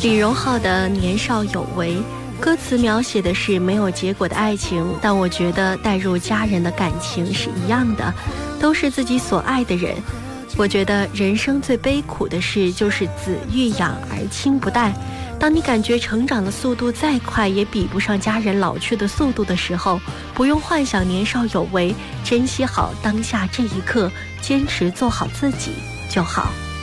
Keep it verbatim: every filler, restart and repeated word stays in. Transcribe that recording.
李荣浩的《年少有为》，歌词描写的是没有结果的爱情，但我觉得带入家人的感情是一样的，都是自己所爱的人。我觉得人生最悲苦的事就是子欲养而亲不待。当你感觉成长的速度再快也比不上家人老去的速度的时候，不用幻想年少有为，珍惜好当下这一刻，坚持做好自己就好。